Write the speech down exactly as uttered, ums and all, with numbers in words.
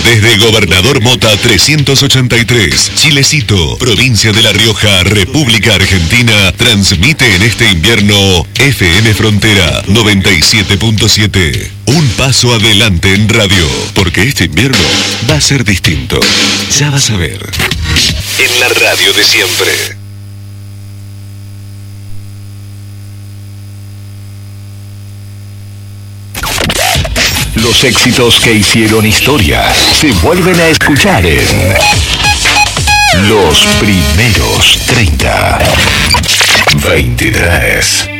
Desde Gobernador Mota trescientos ochenta y tres, Chilecito, provincia de La Rioja, República Argentina, transmite en este invierno F M Frontera noventa y siete punto siete. Un paso adelante en radio, porque este invierno va a ser distinto. Ya vas a ver. En la radio de siempre. Los éxitos que hicieron historia se vuelven a escuchar en Los Primeros treinta. veintitrés.